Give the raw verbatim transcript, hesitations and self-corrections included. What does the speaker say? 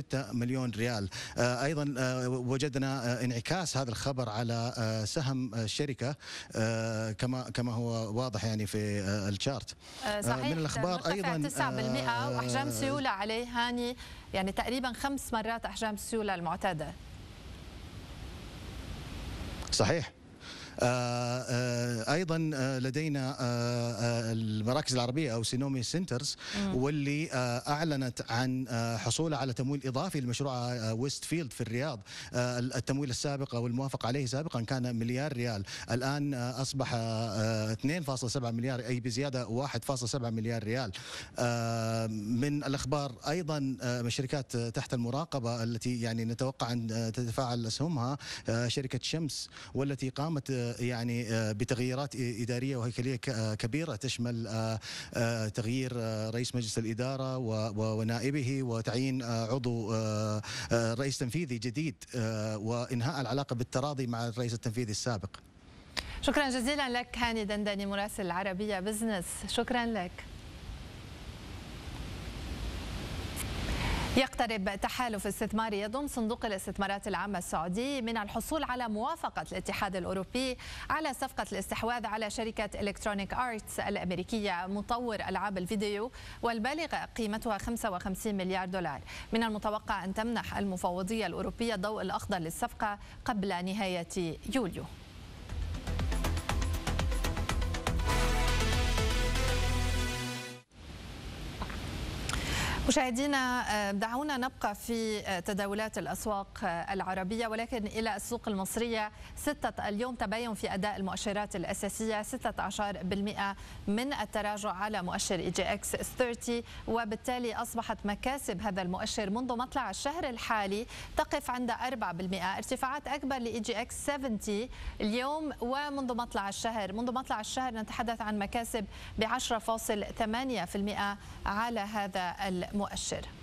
ستة مليون ريال. أيضا وجدنا انعكاس هذا الخبر على سهم الشركة كما كما هو واضح يعني في الشارت. صحيح. من الأخبار أيضا تسعة بالمئة وأحجام السيولة عليه هاني يعني تقريبا خمس مرات أحجام السيولة المعتادة. صحيح. آه آه أيضا لدينا آه المراكز العربية أو سينومي سنترز واللي أعلنت عن حصولها على تمويل إضافي لمشروع ويست فيلد في الرياض. التمويل السابق أو الموافق عليه سابقا كان مليار ريال، الآن أصبح اثنين فاصلة سبعة مليار، أي بزيادة واحد فاصلة سبعة مليار ريال. من الأخبار أيضا شركات تحت المراقبة التي يعني نتوقع أن تتفاعل أسهمها، شركة شمس والتي قامت يعني بتغييرات إدارية وهيكلية كبيرة تشمل تغيير رئيس مجلس الإدارة ونائبه وتعيين عضو رئيس تنفيذي جديد وإنهاء العلاقة بالتراضي مع الرئيس التنفيذي السابق. شكرا جزيلا لك هاني دندني مراسل العربية بزنس، شكرا لك. يقترب تحالف استثماري يضم صندوق الاستثمارات العامة السعودي من الحصول على موافقة الاتحاد الأوروبي على صفقة الاستحواذ على شركة إلكترونيك آرتس الأمريكية مطور ألعاب الفيديو والبالغة قيمتها خمسة وخمسين مليار دولار. من المتوقع أن تمنح المفوضية الأوروبية الضوء الأخضر للصفقة قبل نهاية يوليو. مشاهدينا دعونا نبقى في تداولات الأسواق العربية ولكن إلى السوق المصرية. ستة اليوم تباين في أداء المؤشرات الأساسية، ستة عشر بالمئة من التراجع على مؤشر إي جي إكس ثلاثين، وبالتالي أصبحت مكاسب هذا المؤشر منذ مطلع الشهر الحالي تقف عند أربعة بالمئة، ارتفاعات أكبر لإي جي إكس سبعين اليوم ومنذ مطلع الشهر. منذ مطلع الشهر نتحدث عن مكاسب ب عشرة فاصلة ثمانية بالمئة على هذا المؤشر.